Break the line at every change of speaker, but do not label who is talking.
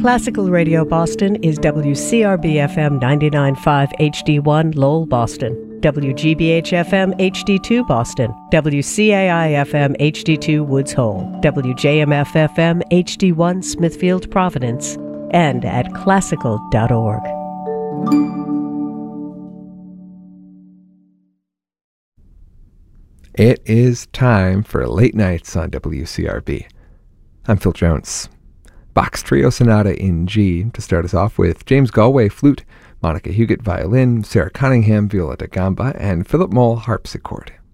Classical Radio Boston is WCRB-FM 99.5 HD1 Lowell, Boston, WGBH-FM HD2 Boston, WCAI-FM HD2 Woods Hole, WJMF-FM HD1 Smithfield, Providence, and at classical.org.
It is time for Late Nights on WCRB. I'm Phil Jones. Bach's Trio Sonata in G to start us off with James Galway flute, Monica Huguet violin, Sarah Cunningham viola da gamba, and Philip Moll harpsichord.